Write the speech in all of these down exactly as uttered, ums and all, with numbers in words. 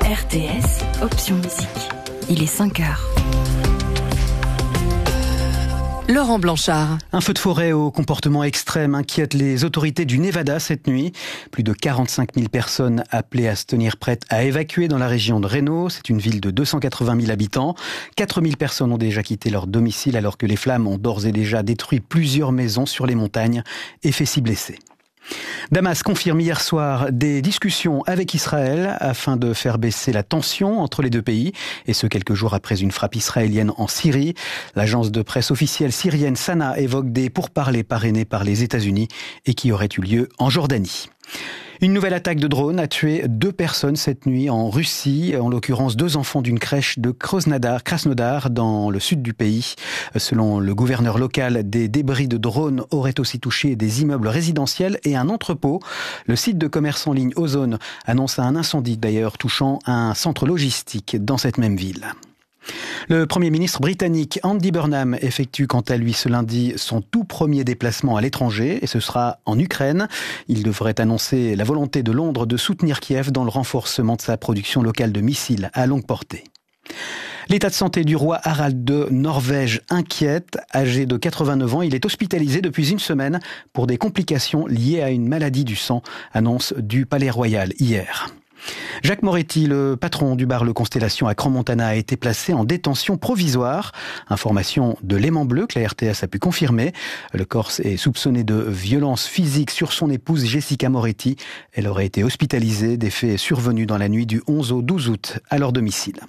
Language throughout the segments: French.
R T S, option musique. Il est cinq heures. Laurent Blanchard. Un feu de forêt au comportement extrême inquiète les autorités du Nevada cette nuit. Plus de quarante-cinq mille personnes appelées à se tenir prêtes à évacuer dans la région de Reno. C'est une ville de deux cent quatre-vingt mille habitants. quatre mille personnes ont déjà quitté leur domicile alors que les flammes ont d'ores et déjà détruit plusieurs maisons sur les montagnes et fait six blessés. Damas confirme hier soir des discussions avec Israël afin de faire baisser la tension entre les deux pays, et ce quelques jours après une frappe israélienne en Syrie. L'agence de presse officielle syrienne Sana évoque des pourparlers parrainés par les États-Unis et qui auraient eu lieu en Jordanie. Une nouvelle attaque de drone a tué deux personnes cette nuit en Russie, en l'occurrence deux enfants d'une crèche de Krasnodar, Krasnodar dans le sud du pays. Selon le gouverneur local, des débris de drones auraient aussi touché des immeubles résidentiels et un entrepôt. Le site de commerce en ligne Ozone annonce un incendie d'ailleurs touchant un centre logistique dans cette même ville. Le Premier ministre britannique Andy Burnham effectue quant à lui ce lundi son tout premier déplacement à l'étranger et ce sera en Ukraine. Il devrait annoncer la volonté de Londres de soutenir Kiev dans le renforcement de sa production locale de missiles à longue portée. L'état de santé du roi Harald de Norvège inquiète. Âgé de quatre-vingt-neuf ans, il est hospitalisé depuis une semaine pour des complications liées à une maladie du sang, annonce du Palais Royal hier. Jacques Moretti, le patron du bar Le Constellation à Crans-Montana, a été placé en détention provisoire. Information de l'Aimant Bleu que la R T S a pu confirmer. Le Corse est soupçonné de violence physique sur son épouse Jessica Moretti. Elle aurait été hospitalisée, des faits survenus dans la nuit du onze au douze août à leur domicile.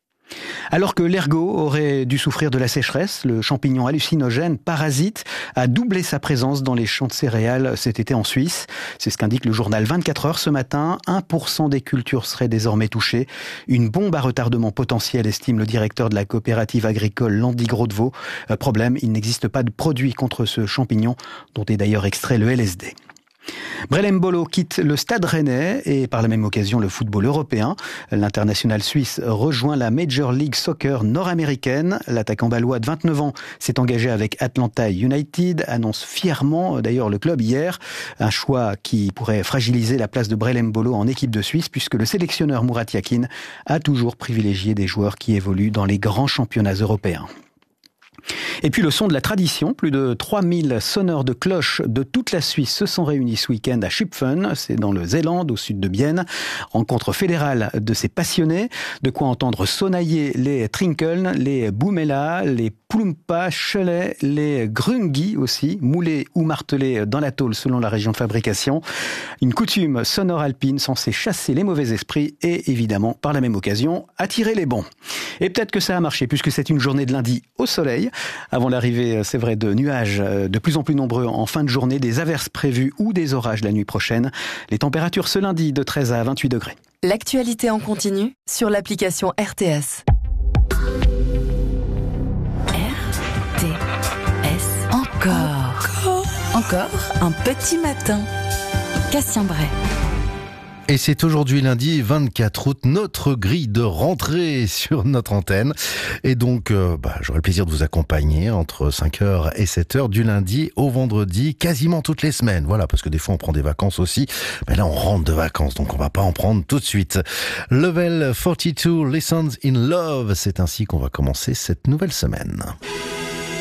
Alors que l'ergot aurait dû souffrir de la sécheresse, le champignon hallucinogène parasite a doublé sa présence dans les champs de céréales cet été en Suisse. C'est ce qu'indique le journal vingt-quatre heures ce matin. un pour cent des cultures seraient désormais touchées. Une bombe à retardement potentiel, estime le directeur de la coopérative agricole Landy Gros-de-Vaux. Problème, il n'existe pas de produit contre ce champignon, dont est d'ailleurs extrait le L S D. Brel Mbolo quitte le Stade Rennais et par la même occasion le football européen. L'international suisse rejoint la Major League Soccer nord-américaine. L'attaquant balois de vingt-neuf ans s'est engagé avec Atlanta United, annonce fièrement d'ailleurs le club hier. Un choix qui pourrait fragiliser la place de Brel Mbolo en équipe de Suisse puisque le sélectionneur Murat Yakin a toujours privilégié des joueurs qui évoluent dans les grands championnats européens. Et puis le son de la tradition, plus de trois mille sonneurs de cloches de toute la Suisse se sont réunis ce week-end à Schipfen, c'est dans le Zéland, au sud de Bienne. Rencontre fédérale de ces passionnés, de quoi entendre sonnailler les Trinkeln, les Boumela, les Plumpa, Cholet, les Grungi aussi, moulés ou martelés dans la tôle selon la région de fabrication. Une coutume sonore alpine censée chasser les mauvais esprits et évidemment, par la même occasion, attirer les bons. Et peut-être que ça a marché puisque c'est une journée de lundi au soleil. Avant l'arrivée, c'est vrai, de nuages de plus en plus nombreux en fin de journée, des averses prévues ou des orages la nuit prochaine. Les températures ce lundi de treize à vingt-huit degrés. L'actualité en continu sur l'application R T S. R T S. Encore. Encore un petit matin. Cassien Bray. Et c'est aujourd'hui lundi vingt-quatre août, notre grille de rentrée sur notre antenne. Et donc, euh, bah, j'aurai le plaisir de vous accompagner entre cinq heures et sept heures du lundi au vendredi, quasiment toutes les semaines. Voilà, parce que des fois on prend des vacances aussi. Mais là, on rentre de vacances, donc on va pas en prendre tout de suite. Level quarante-deux, Lessons in Love. C'est ainsi qu'on va commencer cette nouvelle semaine.